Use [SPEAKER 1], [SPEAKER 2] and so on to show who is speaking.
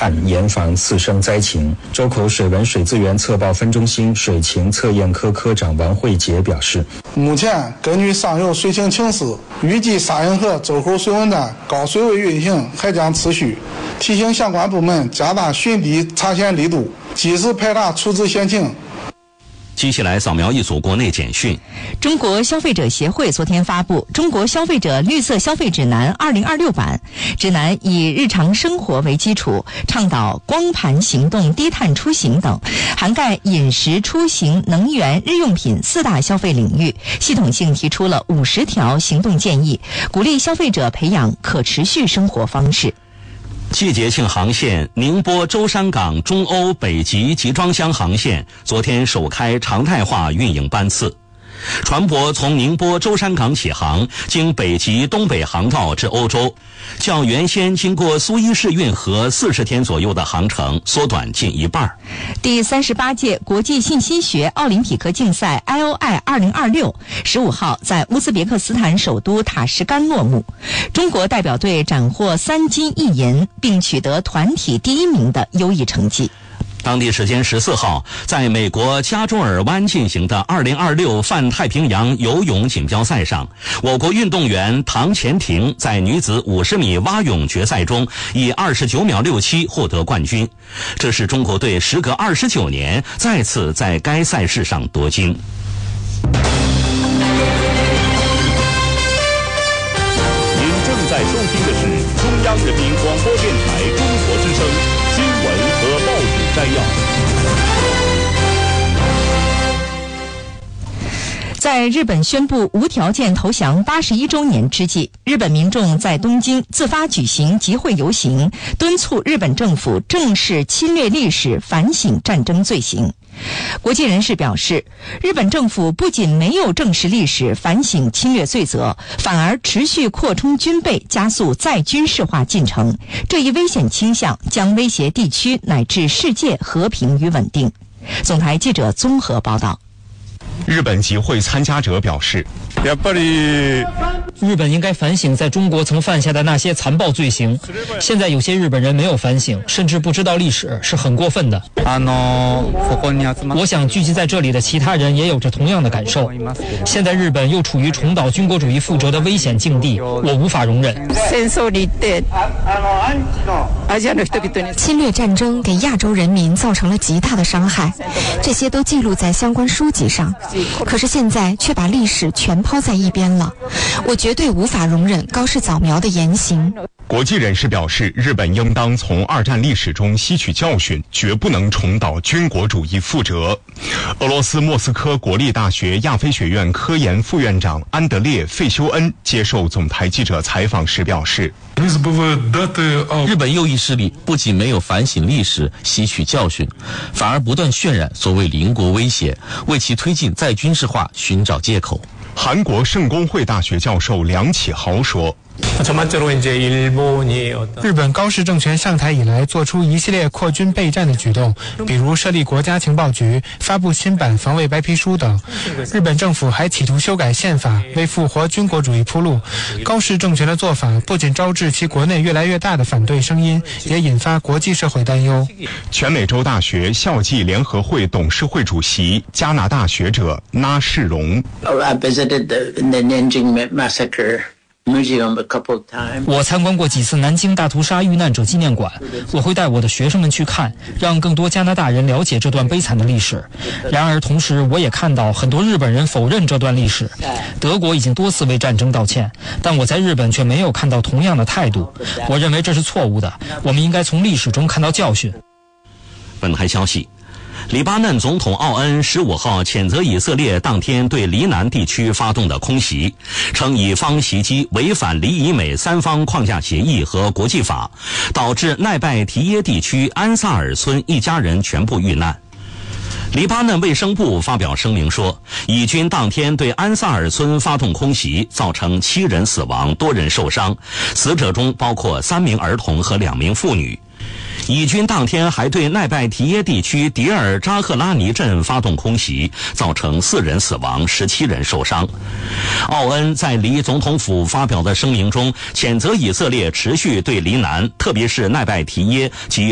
[SPEAKER 1] 旱，严防次生灾情。周口水文水资源测报分中心水情测验科科长王慧杰表示，
[SPEAKER 2] 目前根据上游水情情势，预计沙运河周口水文站高水位运行还将持续，提醒相关部门加大寻堤查险力度，及时排查处置险情。
[SPEAKER 3] 接下来扫描一组国内简讯。
[SPEAKER 4] 中国消费者协会昨天发布《中国消费者绿色消费指南2026版》，指南以日常生活为基础，倡导光盘行动、低碳出行等，涵盖饮食、出行、能源、日用品4大消费领域，系统性提出了50条行动建议，鼓励消费者培养可持续生活方式。
[SPEAKER 3] 季节性航线宁波舟山港中欧北极集装箱航线昨天首开常态化运营班次。船舶从宁波舟山港起航，经北极东北航道至欧洲，较原先经过苏伊士运河40天左右的航程缩短近一半。
[SPEAKER 4] 第38届国际信息学奥林匹克竞赛 IOI 2026 15号在乌兹别克斯坦首都塔什干落幕，中国代表队斩获3金1银，并取得团体第1名的优异成绩。
[SPEAKER 3] 当地时间14号，在美国加州尔湾进行的2026泛太平洋游泳锦标赛上，我国运动员唐钱婷在女子50米蛙泳决赛中以29秒67获得冠军，这是中国队时隔29年再次在该赛事上夺金。您
[SPEAKER 5] 正在收听的是中央人民广播电台中国之声新闻和报纸摘要。
[SPEAKER 4] 在日本宣布无条件投降81周年之际，日本民众在东京自发举行集会游行，敦促日本政府正视侵略历史，反省战争罪行。国际人士表示，日本政府不仅没有正视历史，反省侵略罪责，反而持续扩充军备，加速再军事化进程。这一危险倾向将威胁地区乃至世界和平与稳定。总台记者综合报道。
[SPEAKER 6] 日本集会参加者表示，
[SPEAKER 7] 日本应该反省在中国曾犯下的那些残暴罪行。现在有些日本人没有反省，甚至不知道历史，是很过分的。我想聚集在这里的其他人也有着同样的感受。现在日本又处于重蹈军国主义覆辙的危险境地，我无法容忍。
[SPEAKER 8] 侵略战争给亚洲人民造成了极大的伤害，这些都记录在相关书籍上。可是现在却把历史全抛在一边了，我绝对无法容忍高市早苗的言行。
[SPEAKER 6] 国际人士表示，日本应当从二战历史中吸取教训，绝不能重蹈军国主义覆辙。俄罗斯莫斯科国立大学亚非学院科研副院长安德烈·费修恩接受总台记者采访时表示，
[SPEAKER 9] 日本右翼势力不仅没有反省历史、吸取教训，反而不断渲染所谓邻国威胁，为其推进再军事化寻找借口。
[SPEAKER 6] 韩国圣公会大学教授梁启豪说，
[SPEAKER 10] 日本高市政权上台以来做出一系列扩军备战的举动，比如设立国家情报局、发布新版防卫白皮书等。日本政府还企图修改宪法，为复活军国主义铺路。高市政权的做法不仅招致其国内越来越大的反对声音，也引发国际社会担忧。
[SPEAKER 6] 全美洲大学校际联合会董事会主席、加拿大学者那世荣，
[SPEAKER 7] 我参观过几次南京大屠杀遇难者纪念馆，我会带我的学生们去看，让更多加拿大人了解这段悲惨的历史。然而同时我也看到很多日本人否认这段历史。德国已经多次为战争道歉，但我在日本却没有看到同样的态度。我认为这是错误的，我们应该从历史中看到教训。
[SPEAKER 3] 本台消息，黎巴嫩总统奥恩15号谴责以色列当天对黎南地区发动的空袭，称以方袭击违反黎以美三方框架协议和国际法，导致奈拜提耶地区安萨尔村一家人全部遇难。黎巴嫩卫生部发表声明说，以军当天对安萨尔村发动空袭，造成7人死亡，多人受伤，死者中包括3名儿童和2名妇女。以军当天还对奈拜提耶地区迪尔扎赫拉尼镇发动空袭，造成4人死亡，17人受伤。奥恩在黎总统府发表的声明中，谴责以色列持续对黎南，特别是奈拜提耶及